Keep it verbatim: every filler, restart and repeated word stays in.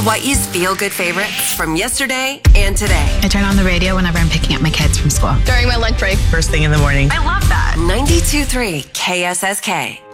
Hawaii's feel-good favorites from yesterday and today. I turn on the radio whenever I'm picking up my kids from school. During my lunch break. First thing in the morning. I love that. ninety-two point three K S S K.